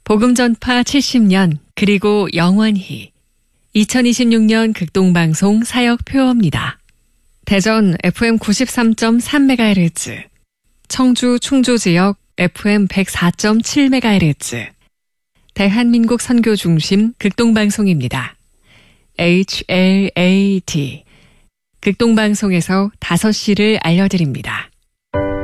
복음 전파 70년 그리고 영원히 2026년 극동방송 사역 표어입니다. 대전 FM 93.3MHz, 청주 충주 지역 FM 104.7MHz, 대한민국 선교 중심 극동방송입니다. HLAT 극동방송에서 5시를 알려드립니다.